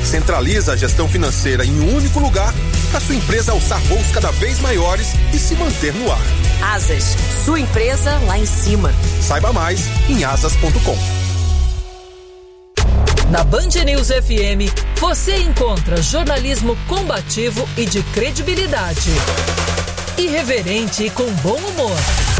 Centraliza a gestão financeira em um único lugar para sua empresa alçar voos cada vez maiores e se manter no ar. Asas, sua empresa lá em cima. Saiba mais em asas.com. Na Band News FM, você encontra jornalismo combativo e de credibilidade. Irreverente e com bom humor.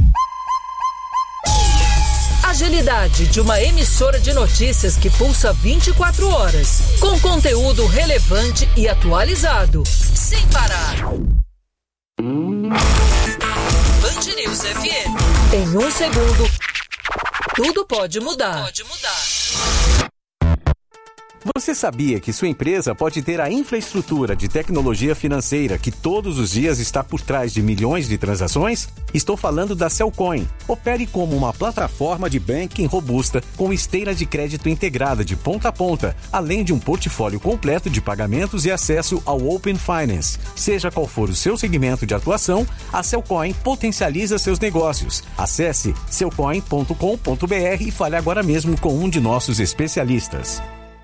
Agilidade de uma emissora de notícias que pulsa 24 horas, com conteúdo relevante e atualizado, sem parar. Band News FM. Em um segundo, tudo pode mudar. Você sabia que sua empresa pode ter a infraestrutura de tecnologia financeira que todos os dias está por trás de milhões de transações? Estou falando da Cellcoin. Opere como uma plataforma de banking robusta com esteira de crédito integrada de ponta a ponta, além de um portfólio completo de pagamentos e acesso ao Open Finance. Seja qual for o seu segmento de atuação, a Cellcoin potencializa seus negócios. Acesse cellcoin.com.br e fale agora mesmo com um de nossos especialistas.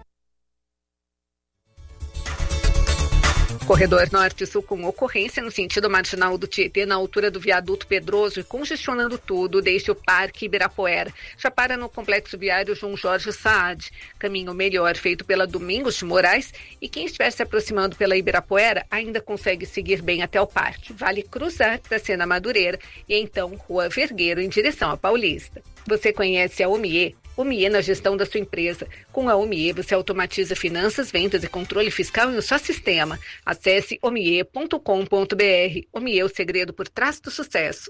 Corredor Norte-Sul com ocorrência no sentido marginal do Tietê, na altura do viaduto Pedroso e congestionando tudo desde o Parque Ibirapuera. Já para no complexo viário João Jorge Saad. Caminho melhor feito pela Domingos de Moraes e quem estiver se aproximando pela Ibirapuera ainda consegue seguir bem até o parque. Vale cruzar para ser na Madureira e então Rua Vergueiro em direção à Paulista. Você conhece a Omie? Omie na gestão da sua empresa. Com a Omie você automatiza finanças, vendas e controle fiscal em um só sistema. Acesse omie.com.br. Omie, o segredo por trás do sucesso.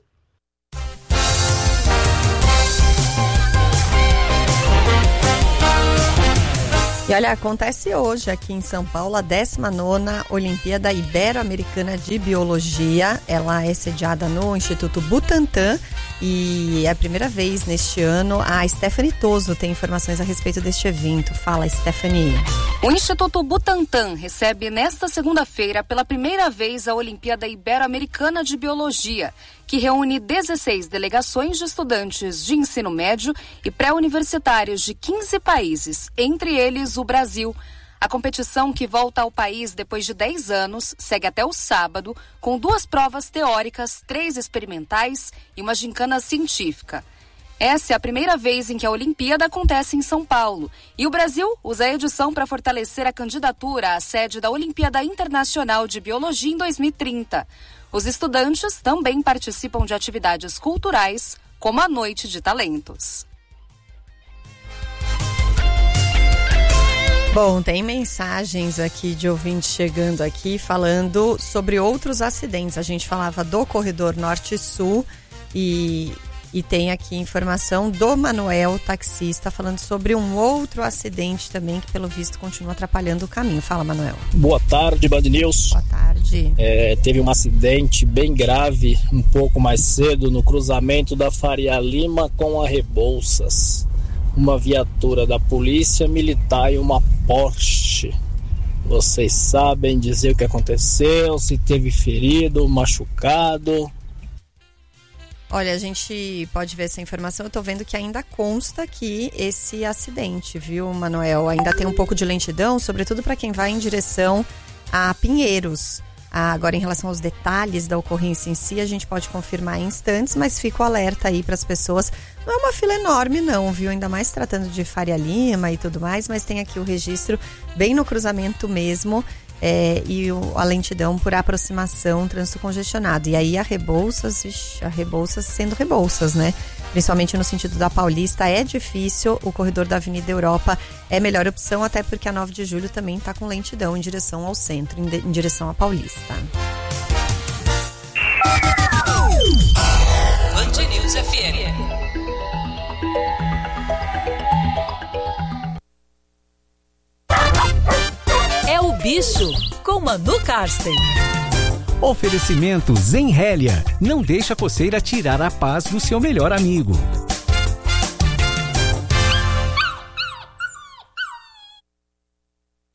E olha, acontece hoje aqui em São Paulo a 19ª Olimpíada Ibero-Americana de Biologia. Ela é sediada no Instituto Butantan e é a primeira vez neste ano. A Stephanie Toso tem informações a respeito deste evento. Fala, Stephanie. O Instituto Butantan recebe nesta segunda-feira pela primeira vez a Olimpíada Ibero-Americana de Biologia, que reúne 16 delegações de estudantes de ensino médio e pré-universitários de 15 países, entre eles o Brasil. A competição, que volta ao país depois de 10 anos, segue até o sábado, com 2 provas teóricas, 3 experimentais e uma gincana científica. Essa é a primeira vez em que a Olimpíada acontece em São Paulo. E o Brasil usa a edição para fortalecer a candidatura à sede da Olimpíada Internacional de Biologia em 2030. Os estudantes também participam de atividades culturais, como a Noite de Talentos. Bom, tem mensagens aqui de ouvintes chegando aqui falando sobre outros acidentes. A gente falava do corredor Norte-Sul e tem aqui informação do Manuel, taxista, falando sobre um outro acidente também que, pelo visto, continua atrapalhando o caminho. Fala, Manuel. Boa tarde, Band News. Boa tarde. Teve um acidente bem grave um pouco mais cedo no cruzamento da Faria Lima com a Rebouças. Uma viatura da Polícia Militar e uma Porsche. Vocês sabem dizer o que aconteceu, se teve ferido, machucado? Olha, a gente pode ver essa informação. Eu tô vendo que ainda consta aqui esse acidente, viu, Manuel? Ainda tem um pouco de lentidão, sobretudo para quem vai em direção a Pinheiros. Agora, em relação aos detalhes da ocorrência em si, a gente pode confirmar em instantes, mas fica o alerta aí para as pessoas. Não é uma fila enorme não, viu? Ainda mais tratando de Faria Lima e tudo mais, mas tem aqui o registro bem no cruzamento mesmo. E a lentidão por aproximação, trânsito congestionado. E aí a Rebouças sendo Rebouças, né? Principalmente no sentido da Paulista, é difícil. O corredor da Avenida Europa é a melhor opção, até porque a 9 de julho também está com lentidão em direção ao centro, em direção à Paulista. Band News FM. É o Bicho, com Manu Karsten. Oferecimento Zenrélia. Não deixa a coceira tirar a paz do seu melhor amigo.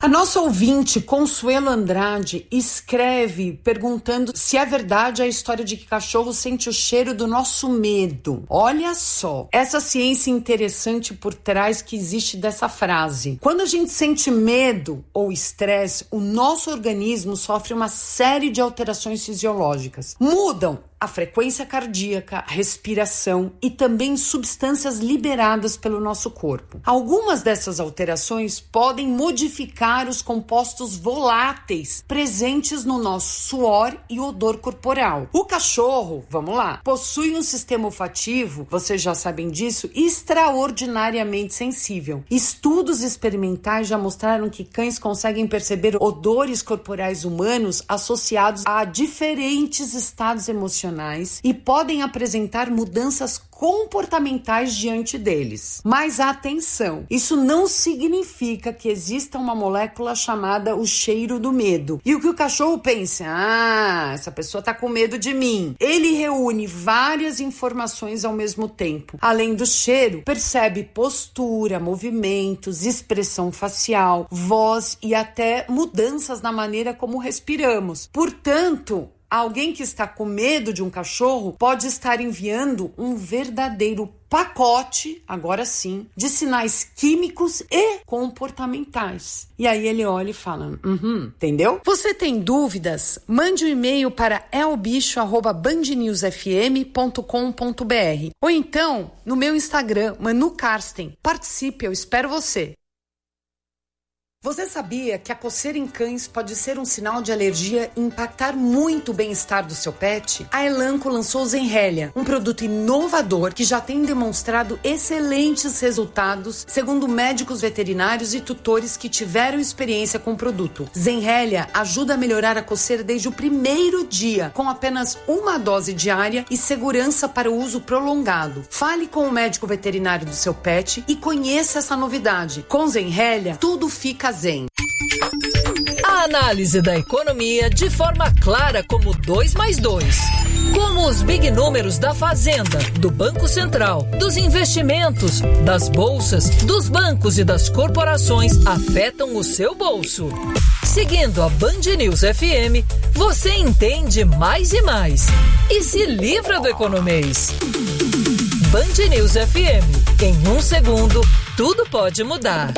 A nossa ouvinte, Consuelo Andrade, escreve perguntando se é verdade a história de que cachorro sente o cheiro do nosso medo. Olha só, essa ciência interessante por trás que existe dessa frase. Quando a gente sente medo ou estresse, o nosso organismo sofre uma série de alterações fisiológicas. Mudam a frequência cardíaca, a respiração e também substâncias liberadas pelo nosso corpo. Algumas dessas alterações podem modificar os compostos voláteis presentes no nosso suor e odor corporal. O cachorro, vamos lá, possui um sistema olfativo, vocês já sabem disso, extraordinariamente sensível. Estudos experimentais já mostraram que cães conseguem perceber odores corporais humanos associados a diferentes estados emocionais e podem apresentar mudanças comportamentais diante deles. Mas atenção, isso não significa que exista uma molécula chamada o cheiro do medo. E o que o cachorro pensa? Essa pessoa tá com medo de mim. Ele reúne várias informações ao mesmo tempo. Além do cheiro, percebe postura, movimentos, expressão facial, voz e até mudanças na maneira como respiramos. Portanto, alguém que está com medo de um cachorro pode estar enviando um verdadeiro pacote, agora sim, de sinais químicos e comportamentais. E aí ele olha e fala, entendeu? Você tem dúvidas? Mande um e-mail para elbicho@bandnewsfm.com.br ou então no meu Instagram, Manu Karsten. Participe, eu espero você. Você sabia que a coceira em cães pode ser um sinal de alergia e impactar muito o bem-estar do seu pet? A Elanco lançou o Zenrelia, um produto inovador que já tem demonstrado excelentes resultados, segundo médicos veterinários e tutores que tiveram experiência com o produto. Zenrelia ajuda a melhorar a coceira desde o primeiro dia, com apenas uma dose diária e segurança para o uso prolongado. Fale com o médico veterinário do seu pet e conheça essa novidade. Com Zenrelia, tudo fica zen. A análise da economia de forma clara como 2 mais 2. Como os big números da Fazenda, do Banco Central, dos investimentos, das bolsas, dos bancos e das corporações afetam o seu bolso. Seguindo a Band News FM, você entende mais e mais. E se livra do economês. Band News FM. Em 1 segundo, tudo pode mudar.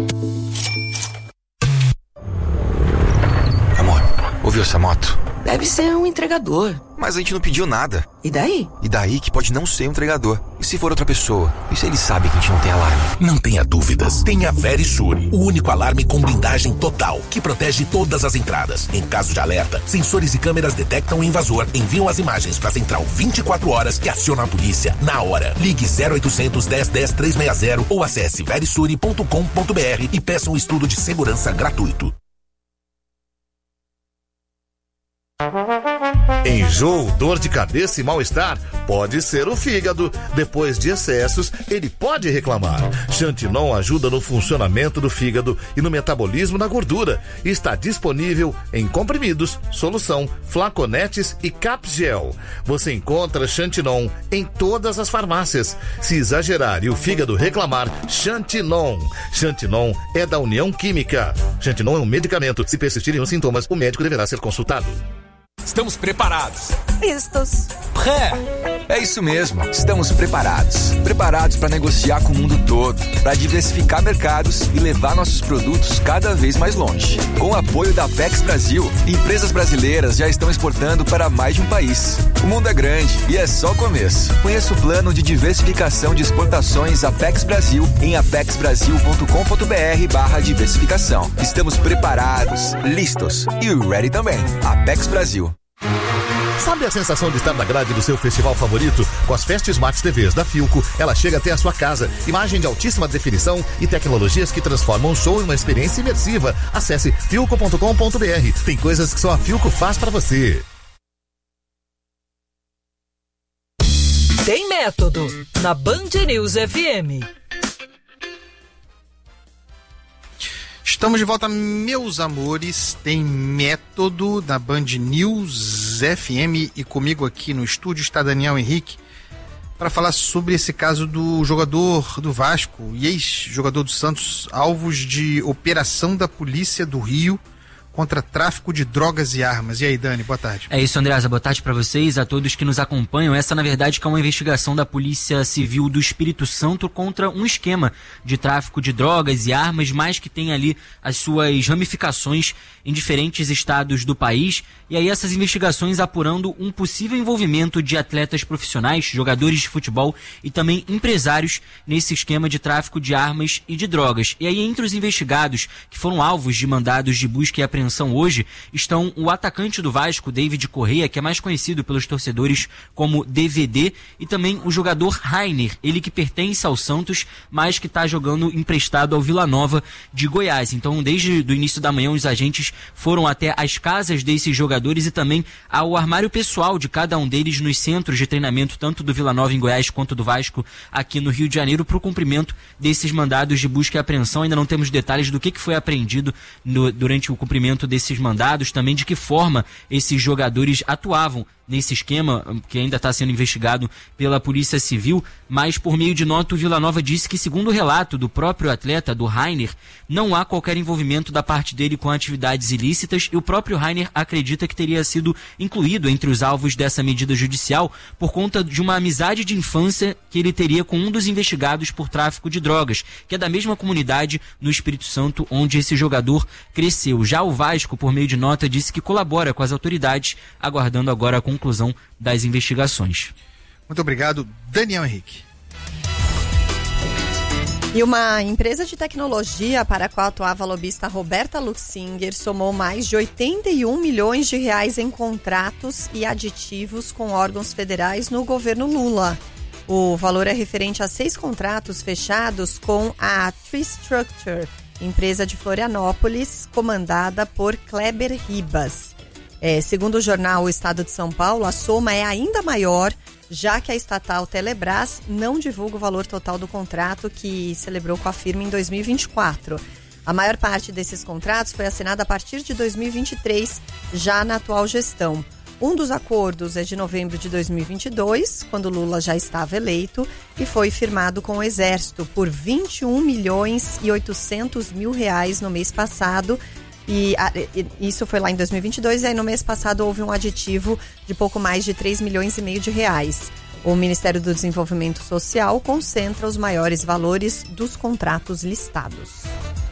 Ouviu essa moto? Deve ser um entregador. Mas a gente não pediu nada. E daí? E daí que pode não ser um entregador. E se for outra pessoa? E se ele sabe que a gente não tem alarme? Não tenha dúvidas. Tenha Verisure, o único alarme com blindagem total, que protege todas as entradas. Em caso de alerta, sensores e câmeras detectam o invasor, enviam as imagens para a central 24 horas e acionam a polícia na hora. Ligue 0800 10 10 360 ou acesse verisure.com.br e peça um estudo de segurança gratuito. Enjoo, dor de cabeça e mal-estar? Pode ser o fígado. Depois de excessos, ele pode reclamar. Xantinon ajuda no funcionamento do fígado e no metabolismo da gordura. Está disponível em comprimidos, solução, flaconetes e capgel. Você encontra Xantinon em todas as farmácias. Se exagerar e o fígado reclamar, Xantinon. Xantinon é da União Química. Xantinon é um medicamento. Se persistirem os sintomas, o médico deverá ser consultado. Estamos preparados. Vistos. Pré. É isso mesmo, estamos preparados. Preparados para negociar com o mundo todo, para diversificar mercados e levar nossos produtos cada vez mais longe. Com o apoio da Apex Brasil, empresas brasileiras já estão exportando para mais de um país. O mundo é grande e é só o começo. Conheça o plano de diversificação de exportações Apex Brasil em apexbrasil.com.br/diversificação. Estamos preparados, listos e ready também. Apex Brasil. Sabe a sensação de estar na grade do seu festival favorito? Com as Fest Smart TVs da Philco, ela chega até a sua casa. Imagem de altíssima definição e tecnologias que transformam o show em uma experiência imersiva. Acesse philco.com.br. Tem coisas que só a Philco faz pra você. Tem método na Band News FM. Estamos de volta, meus amores. Tem método da Band News FM e comigo aqui no estúdio está Daniel Henrique. para falar sobre esse caso do jogador do Vasco e ex-jogador do Santos, alvos de operação da Polícia do Rio contra tráfico de drogas e armas. E aí, Dani, boa tarde. É isso, Andreasa, boa tarde para vocês, a todos que nos acompanham. Essa, na verdade, que é uma investigação da Polícia Civil do Espírito Santo contra um esquema de tráfico de drogas e armas, mas que tem ali as suas ramificações em diferentes estados do país. E aí essas investigações apurando um possível envolvimento de atletas profissionais, jogadores de futebol e também empresários nesse esquema de tráfico de armas e de drogas. E aí entre os investigados que foram alvos de mandados de busca e apreensão hoje estão o atacante do Vasco, David Correia, que é mais conhecido pelos torcedores como DVD, e também o jogador Rainer, ele que pertence ao Santos, mas que está jogando emprestado ao Vila Nova de Goiás. Então desde o início da manhã os agentes foram até as casas desses jogadores e também ao armário pessoal de cada um deles nos centros de treinamento, tanto do Vila Nova em Goiás quanto do Vasco aqui no Rio de Janeiro, para o cumprimento desses mandados de busca e apreensão. Ainda não temos detalhes do que foi apreendido durante o cumprimento desses mandados, também de que forma esses jogadores atuavam nesse esquema, que ainda está sendo investigado pela Polícia Civil, mas por meio de nota o Vila Nova disse que, segundo o relato do próprio atleta, do Rainer, não há qualquer envolvimento da parte dele com atividades ilícitas, e o próprio Rainer acredita que teria sido incluído entre os alvos dessa medida judicial por conta de uma amizade de infância que ele teria com um dos investigados por tráfico de drogas, que é da mesma comunidade no Espírito Santo onde esse jogador cresceu. Já o Vasco, por meio de nota, disse que colabora com as autoridades, aguardando agora a conclusão das investigações. Muito obrigado, Daniel Henrique. E uma empresa de tecnologia para a qual atuava a lobista Roberta Luxinger somou mais de 81 milhões de reais em contratos e aditivos com órgãos federais no governo Lula. O valor é referente a 6 contratos fechados com a Tree Structure, empresa de Florianópolis, comandada por Kleber Ribas. Segundo o jornal O Estado de São Paulo, a soma é ainda maior, já que a estatal Telebrás não divulga o valor total do contrato que celebrou com a firma em 2024. A maior parte desses contratos foi assinada a partir de 2023, já na atual gestão. Um dos acordos é de novembro de 2022, quando Lula já estava eleito, e foi firmado com o Exército por 21 milhões e 800 mil reais no mês passado. E isso foi lá em 2022, e aí no mês passado houve um aditivo de pouco mais de 3 milhões e meio de reais. O Ministério do Desenvolvimento Social concentra os maiores valores dos contratos listados.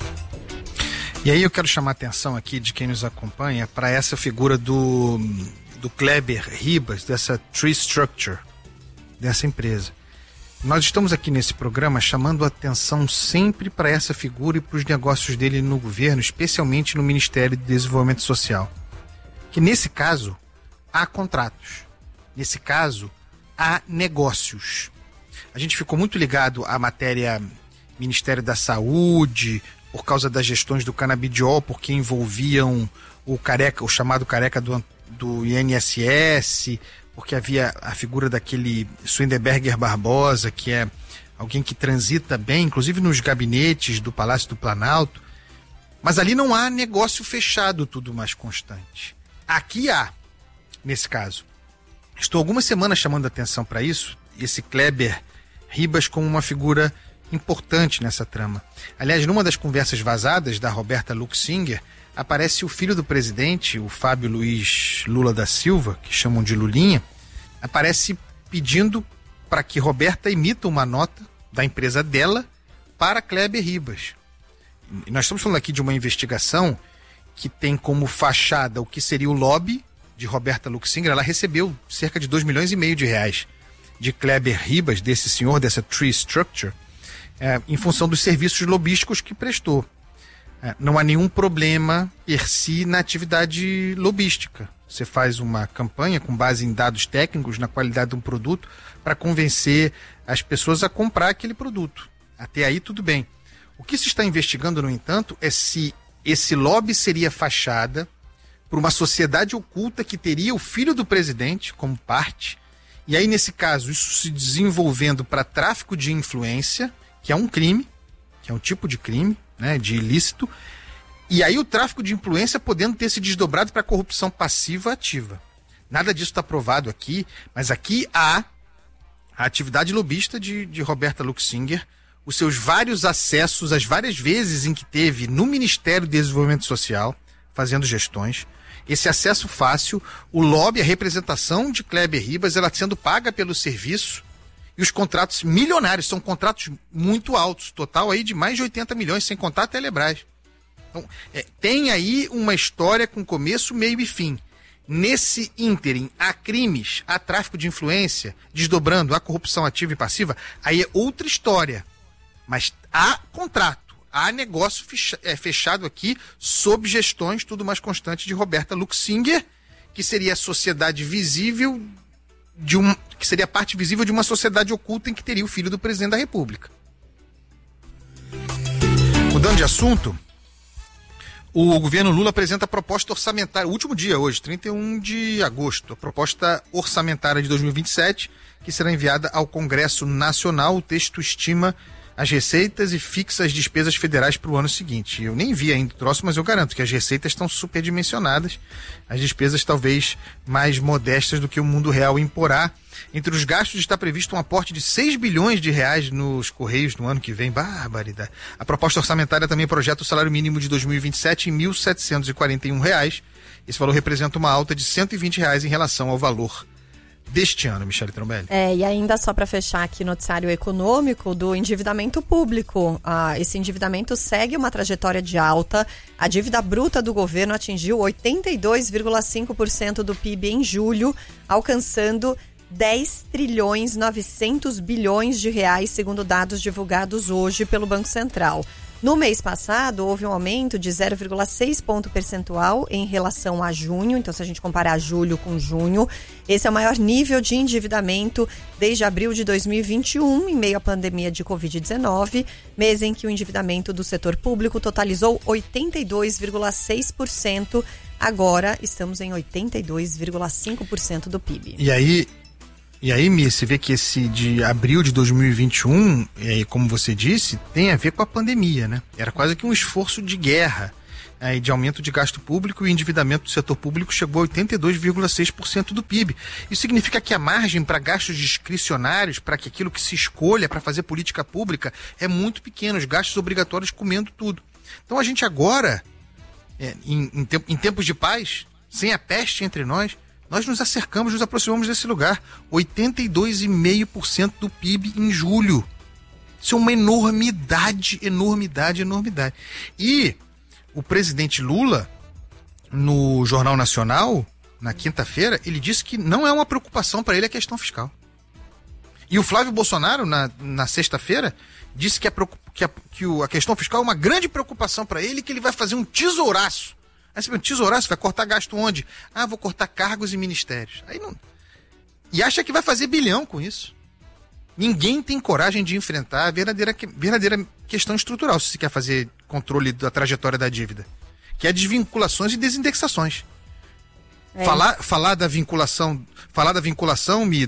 E aí eu quero chamar a atenção aqui de quem nos acompanha para essa figura do Kleber Ribas, dessa Tree Structure, dessa empresa. Nós estamos aqui nesse programa chamando a atenção sempre para essa figura e para os negócios dele no governo, especialmente no Ministério do Desenvolvimento Social. Que nesse caso, há contratos. Nesse caso, há negócios. A gente ficou muito ligado à matéria Ministério da Saúde, por causa das gestões do canabidiol, porque envolviam o chamado careca do INSS, porque havia a figura daquele Swenderberger Barbosa, que é alguém que transita bem, inclusive nos gabinetes do Palácio do Planalto. Mas ali não há negócio fechado, tudo mais constante. Aqui há, nesse caso. Estou algumas semanas chamando a atenção para isso, esse Kleber Ribas como uma figura importante nessa trama. Aliás, numa das conversas vazadas da Roberta Luxinger, aparece o filho do presidente, o Fábio Luiz Lula da Silva, que chamam de Lulinha, aparece pedindo para que Roberta emita uma nota da empresa dela para Kleber Ribas. E nós estamos falando aqui de uma investigação que tem como fachada o que seria o lobby de Roberta Luxinger. Ela recebeu cerca de 2 milhões e meio de reais de Kleber Ribas, desse senhor, dessa Tree Structure, em função dos serviços lobísticos que prestou. Não há nenhum problema per si na atividade lobística. Você faz uma campanha com base em dados técnicos, na qualidade de um produto, para convencer as pessoas a comprar aquele produto. Até aí tudo bem. O que se está investigando, no entanto, é se esse lobby seria fachada por uma sociedade oculta que teria o filho do presidente como parte, e aí, nesse caso, isso se desenvolvendo para tráfico de influência, que é um crime, que é um tipo de crime, né, de ilícito, e aí o tráfico de influência podendo ter se desdobrado para corrupção passiva ativa. Nada disso está provado aqui, mas aqui há a atividade lobista de Roberta Luxinger, os seus vários acessos, as várias vezes em que teve no Ministério do Desenvolvimento Social, fazendo gestões, esse acesso fácil, o lobby, a representação de Kleber Ribas, ela sendo paga pelo serviço, e os contratos milionários, são contratos muito altos, total aí de mais de 80 milhões, sem contar a Telebrás. Então, tem aí uma história com começo, meio e fim. Nesse ínterim, há crimes, há tráfico de influência, desdobrando, há corrupção ativa e passiva, aí é outra história. Mas há contrato, há negócio fechado aqui, sob gestões tudo mais constante de Roberta Luxinger, que seria a sociedade visível que seria a parte visível de uma sociedade oculta em que teria o filho do presidente da República. Mudando de assunto, o governo Lula apresenta a proposta orçamentária, o último dia hoje, 31 de agosto, a proposta orçamentária de 2027, que será enviada ao Congresso Nacional. O texto estima as receitas e fixa as despesas federais para o ano seguinte. Eu nem vi ainda o troço, mas eu garanto que as receitas estão superdimensionadas, as despesas talvez mais modestas do que o mundo real imporá. Entre os gastos está previsto um aporte de 6 bilhões de reais nos Correios no ano que vem. Barbaridade. A proposta orçamentária também projeta o salário mínimo de 2027 em R$ 1.741. Esse valor representa uma alta de R$ 120 em relação ao valor deste ano, Michele Trombelli. E ainda só para fechar aqui o noticiário econômico do endividamento público. Esse endividamento segue uma trajetória de alta. A dívida bruta do governo atingiu 82,5% do PIB em julho, alcançando 10 trilhões 900 bilhões de reais, segundo dados divulgados hoje pelo Banco Central. No mês passado, houve um aumento de 0,6 ponto percentual em relação a junho. Então, se a gente comparar julho com junho, esse é o maior nível de endividamento desde abril de 2021, em meio à pandemia de Covid-19, mês em que o endividamento do setor público totalizou 82,6%. Agora, estamos em 82,5% do PIB. E aí, Mi, você vê que esse de abril de 2021, como você disse, tem a ver com a pandemia, né? Era quase que um esforço de guerra de aumento de gasto público, e o endividamento do setor público chegou a 82,6% do PIB. Isso significa que a margem para gastos discricionários, para que aquilo que se escolha para fazer política pública, é muito pequena, os gastos obrigatórios comendo tudo. Então a gente agora, em tempos de paz, sem a peste entre nós nos acercamos, nos aproximamos desse lugar. 82,5% do PIB em julho. Isso é uma enormidade. E o presidente Lula, no Jornal Nacional, na quinta-feira, ele disse que não é uma preocupação para ele a questão fiscal. E o Flávio Bolsonaro, na sexta-feira, disse que a questão fiscal é uma grande preocupação para ele, que ele vai fazer um tesouraço. Aí você tesouraço, vai cortar gasto onde? Vou cortar cargos e ministérios. Aí não. E acha que vai fazer bilhão com isso. Ninguém tem coragem de enfrentar a verdadeira questão estrutural, se você quer fazer controle da trajetória da dívida, que é desvinculações e desindexações. Falar da vinculação, Mi,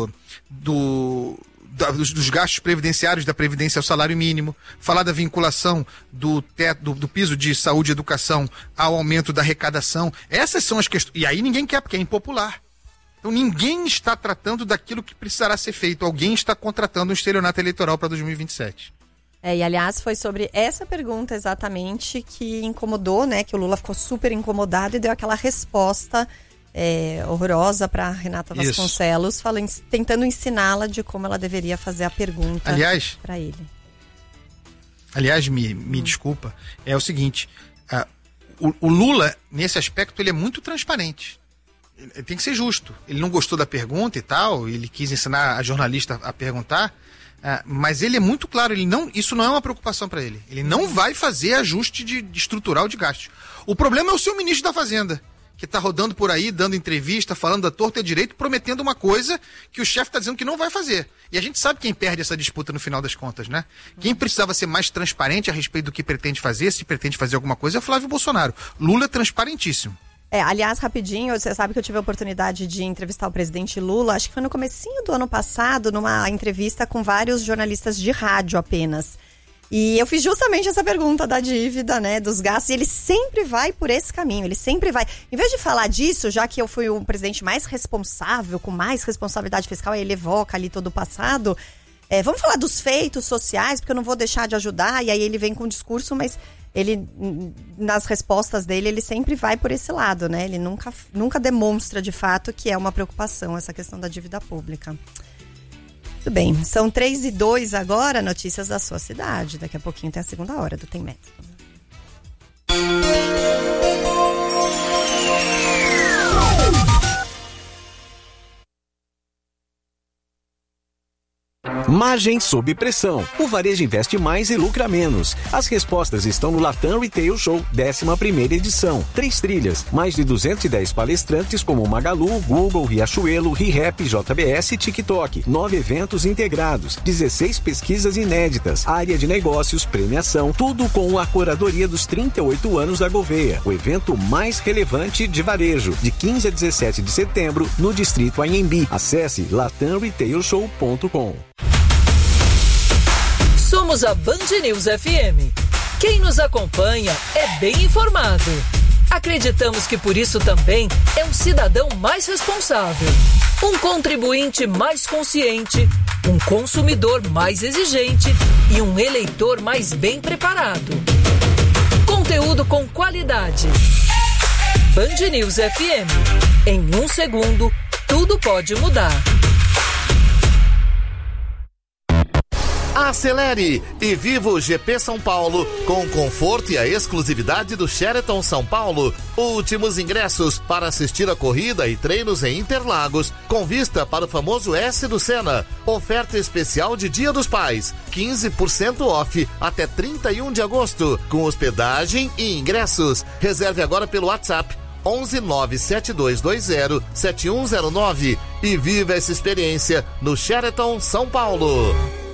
dos gastos previdenciários da Previdência ao salário mínimo, falar da vinculação do piso de saúde e educação ao aumento da arrecadação. Essas são as questões. E aí ninguém quer, porque é impopular. Então ninguém está tratando daquilo que precisará ser feito. Alguém está contratando um estelionato eleitoral para 2027. E aliás, foi sobre essa pergunta exatamente que incomodou, né? Que o Lula ficou super incomodado e deu aquela resposta horrorosa para Renata Vasconcelos, tentando ensiná-la de como ela deveria fazer a pergunta para ele. Aliás, me desculpa, é o seguinte, o Lula, nesse aspecto, ele é muito transparente. Ele tem que ser justo. Ele não gostou da pergunta e tal, ele quis ensinar a jornalista a perguntar, mas ele é muito claro, isso não é uma preocupação para ele. Ele não vai fazer ajuste estrutural de gastos. O problema é o seu ministro da Fazenda, que está rodando por aí, dando entrevista, falando da torta e direito, prometendo uma coisa que o chefe está dizendo que não vai fazer. E a gente sabe quem perde essa disputa no final das contas, né? Quem precisava ser mais transparente a respeito do que pretende fazer, se pretende fazer alguma coisa, é o Flávio Bolsonaro. Lula é transparentíssimo. Aliás, rapidinho, você sabe que eu tive a oportunidade de entrevistar o presidente Lula, acho que foi no comecinho do ano passado, numa entrevista com vários jornalistas de rádio apenas. E eu fiz justamente essa pergunta da dívida, né, dos gastos, e ele sempre vai por esse caminho, ele sempre vai. Em vez de falar disso, já que eu fui o presidente mais responsável, com mais responsabilidade fiscal, ele evoca ali todo o passado, vamos falar dos feitos sociais, porque eu não vou deixar de ajudar, e aí ele vem com um discurso, mas ele, nas respostas dele, ele sempre vai por esse lado, né, ele nunca demonstra de fato que é uma preocupação essa questão da dívida pública. Muito bem, são 3:02 agora, notícias da sua cidade. Daqui a pouquinho tem a segunda hora do Tem Metro. Margem sob pressão. O varejo investe mais e lucra menos. As respostas estão no Latam Retail Show, 11ª edição. 3 trilhas, mais de 210 palestrantes como Magalu, Google, Riachuelo, ReHap, JBS e TikTok. 9 eventos integrados, 16 pesquisas inéditas, área de negócios, premiação, tudo com a curadoria dos 38 anos da Gouveia. O evento mais relevante de varejo, de 15 a 17 de setembro, no Distrito Anhembi. Acesse latamretailshow.com. Somos a Band News FM. Quem nos acompanha é bem informado. Acreditamos que por isso também é um cidadão mais responsável, um contribuinte mais consciente, um consumidor mais exigente e um eleitor mais bem preparado. Conteúdo com qualidade. Band News FM. Em 1 segundo, tudo pode mudar. Acelere e viva o GP São Paulo com o conforto e a exclusividade do Sheraton São Paulo. Últimos ingressos para assistir a corrida e treinos em Interlagos, com vista para o famoso S do Senna. Oferta especial de Dia dos Pais, 15% off até 31 de agosto, com hospedagem e ingressos. Reserve agora pelo WhatsApp 11972207109 e viva essa experiência no Sheraton São Paulo.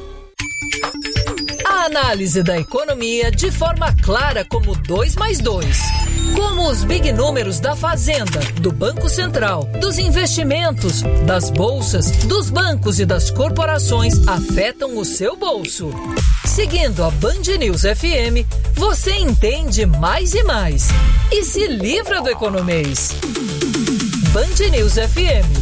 A análise da economia de forma clara como 2 mais 2. Como os big números da Fazenda, do Banco Central, dos investimentos, das bolsas, dos bancos e das corporações afetam o seu bolso. Seguindo a Band News FM, você entende mais e mais. E se livra do economês. Band News FM.